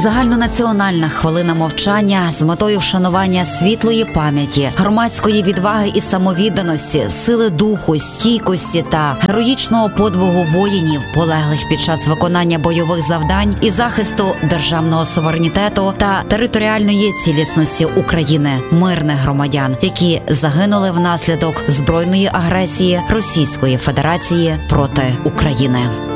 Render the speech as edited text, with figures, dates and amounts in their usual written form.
Загальнонаціональна хвилина мовчання з метою вшанування світлої пам'яті, громадської відваги і самовідданості, сили духу, стійкості та героїчного подвигу воїнів, полеглих під час виконання бойових завдань і захисту державного суверенітету та територіальної цілісності України, мирних громадян, які загинули внаслідок збройної агресії Російської Федерації проти України.